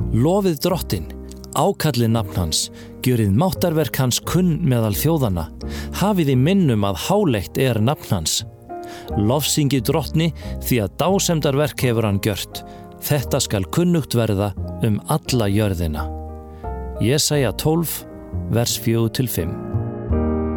Lofið Drottinn, ákallið nafn hans, gjörið máttarverk hans kunn meðal þjóðanna, hafið í minnum að háleitt nafn hans. Lofsyngið Drottni því að dásemdarverk hefur hann gjört, þetta skal kunnugt verða alla jörðina. Jesaja 12, vers 4-5.